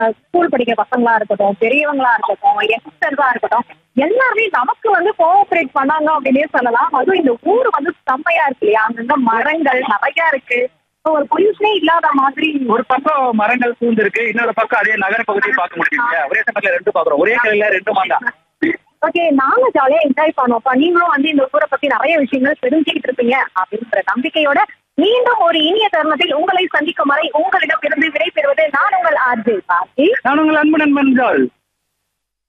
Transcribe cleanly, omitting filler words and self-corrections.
School படிக்கிற பசங்களா இருக்கட்டும், பெரியவங்களா இருக்கட்டும், யங்ஸ்டர்ஸா இருக்கட்டும், எல்லாருமே நமக்கு வந்து கோஆபரேட் பண்ணாங்க அப்படின்னே சொல்லலாம். அதுவும் இந்த ஊர் வந்து செம்மையா இருக்கு இல்லையா? அங்கங்க மரங்கள் நிறைய இருக்கு. ஒரு பொல்யூஷனே இல்லாத மாதிரி. ஒரு பக்கம் மரங்கள் சூழ்ந்து இருக்கு, இன்னொரு பக்கம் அதே நகர பகுதியை பார்க்க முடியுங்க. ஒரே சமயத்துல ரெண்டு பாக்குறோம், ஒரே கல்ல ரெண்டு மாங்கா. ஓகே, நாங்க ஜாலியா என்ஜாய் பண்ணோம். நீங்களும் வந்து இந்த ஊரை பத்தி நிறைய விஷயங்கள் தெரிஞ்சுக்கிட்டு இருப்பீங்க அப்படின்ற நம்பிக்கையோட மீண்டும் ஒரு இனிய தருணத்தில் உங்களை சந்திக்கும் வரை உங்களிடம் இருந்து விடைபெறுவது நான் உங்கள் ஆர்ஜே பார்த்தி. நான் உங்கள் அன்பு நண்பன் ஜால்.